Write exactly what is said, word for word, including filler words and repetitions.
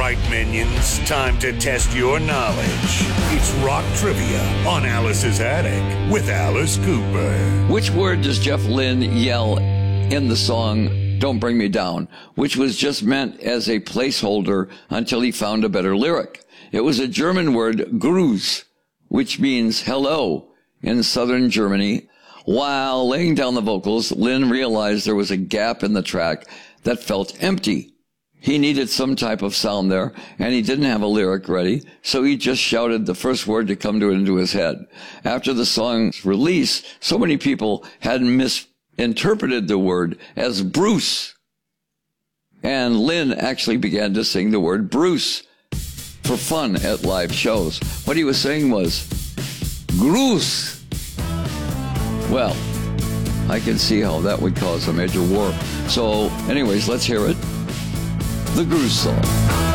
right, minions. Time to test your knowledge. It's Rock Trivia on Alice's Attic with Alice Cooper. Which word does Jeff Lynne yell in the song Don't Bring Me Down, which was just meant as a placeholder until he found a better lyric? It was a German word, Gruß, which means hello in southern Germany. While laying down the vocals, Lynne realized there was a gap in the track that felt empty. He needed some type of sound there, and he didn't have a lyric ready, so he just shouted the first word to come to into his head. After the song's release, so many people had misinterpreted the word as Bruce. And Lynne actually began to sing the word Bruce for fun at live shows. What he was saying was, Gruß. Well, I can see how that would cause a major war. So, anyways, let's hear it. The Gruß song.